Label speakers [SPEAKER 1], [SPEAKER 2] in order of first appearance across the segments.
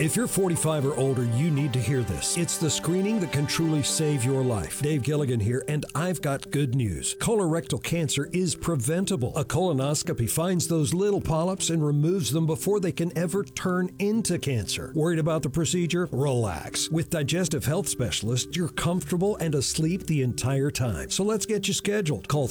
[SPEAKER 1] If you're 45 or older, you need to hear this. It's the screening that can truly save your life. Dave Gilligan here, and I've got good news. Colorectal cancer is preventable. A colonoscopy finds those little polyps and removes them before they can ever turn into cancer. Worried about the procedure? Relax. With Digestive Health Specialists, you're comfortable and asleep the entire time. So let's get you scheduled. Call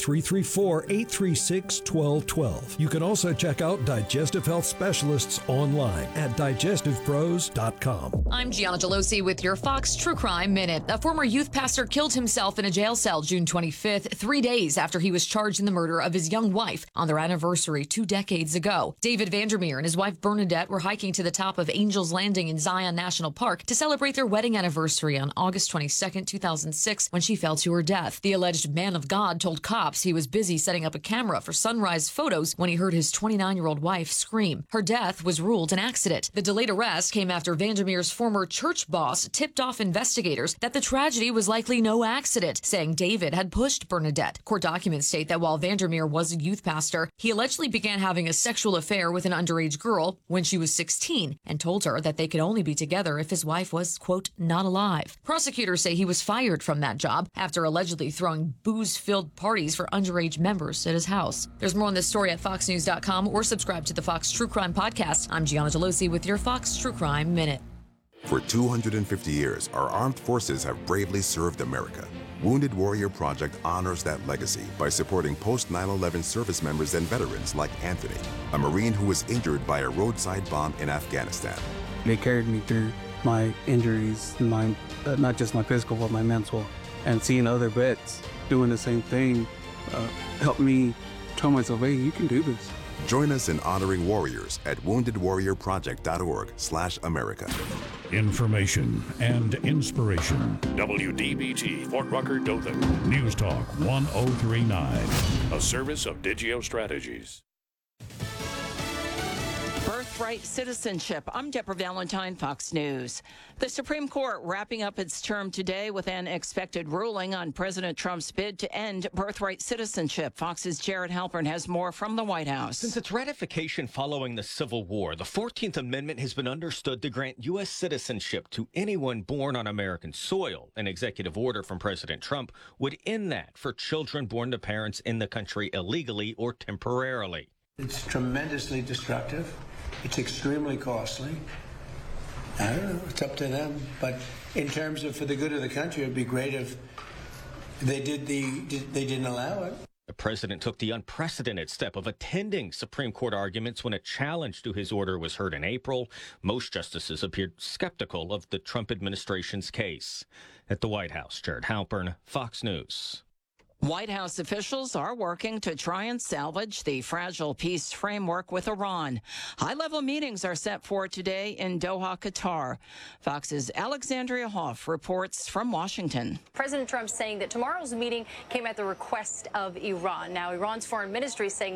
[SPEAKER 1] 334-836-1212. You can also check out Digestive Health Specialists online at digestivepros.com.
[SPEAKER 2] I'm Gianna Gelosi with your Fox True Crime Minute. A former youth pastor killed himself in a jail cell June 25th, 3 days after he was charged in the murder of his young wife on their anniversary 2 decades ago. David Vandermeer and his wife Bernadette were hiking to the top of Angel's Landing in Zion National Park to celebrate their wedding anniversary on August 22nd, 2006, when she fell to her death. The alleged man of God told cops he was busy setting up a camera for sunrise photos when he heard his 29-year-old wife scream. Her death was ruled an accident. The delayed arrest came after Vandermeer's former church boss tipped off investigators that the tragedy was likely no accident, saying David had pushed Bernadette. Court documents state that while Vandermeer was a youth pastor, he allegedly began having a sexual affair with an underage girl when she was 16 and told her that they could only be together if his wife was, quote, not alive. Prosecutors say he was fired from that job after allegedly throwing booze-filled parties for underage members at his house. There's more on this story at foxnews.com or subscribe to the Fox True Crime Podcast. I'm Gianna Gelosi with your Fox True Crime Minute.
[SPEAKER 3] For 250 years, our armed forces have bravely served America. Wounded Warrior Project honors that legacy by supporting post-9/11 service members and veterans like Anthony, a Marine who was injured by a roadside bomb in Afghanistan.
[SPEAKER 4] They carried me through my injuries, not just my physical, but my mental. And seeing other vets doing the same thing helped me tell myself, hey, you can do this.
[SPEAKER 3] Join us in honoring warriors at woundedwarriorproject.org/America.
[SPEAKER 5] Information and inspiration. WDBT, Fort Rucker, Dothan. News Talk 1039. A service of Digio Strategies.
[SPEAKER 6] Birthright citizenship. I'm Deborah Valentine, Fox News. The Supreme Court wrapping up its term today with an expected ruling on President Trump's bid to end birthright citizenship. Fox's Jared Halpern has more from the White House.
[SPEAKER 7] Since its ratification following the Civil War, the 14th Amendment has been understood to grant U.S. citizenship to anyone born on American soil. An executive order from President Trump would end that for children born to parents in the country illegally or temporarily.
[SPEAKER 8] It's tremendously destructive. It's extremely costly. I don't know, it's up to them. But in terms of for the good of the country, it'd be great if they didn't allow it.
[SPEAKER 7] The president took the unprecedented step of attending Supreme Court arguments when a challenge to his order was heard in April. Most justices appeared skeptical of the Trump administration's case. At the White House, Jared Halpern, Fox News.
[SPEAKER 6] White House officials are working to try and salvage the fragile peace framework with Iran. High-level meetings are set for today in Doha, Qatar. Fox's Alexandria Hoff reports from Washington.
[SPEAKER 9] President Trump saying that tomorrow's meeting came at the request of Iran. Now, Iran's foreign ministry is saying